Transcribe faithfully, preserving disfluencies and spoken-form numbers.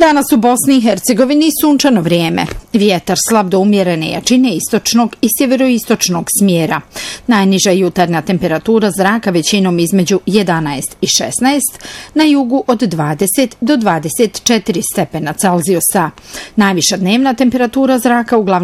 Danas u Bosni i Hercegovini sunčano vrijeme. Vjetar slab do umjerene jačine istočnog i sjeveroistočnog smjera. Najniža jutarnja temperatura zraka većinom između jedanaest i šesnaest, na jugu od dvadeset do dvadeset četiri stepena Celzijusa. Najviša dnevna temperatura zraka uglavnom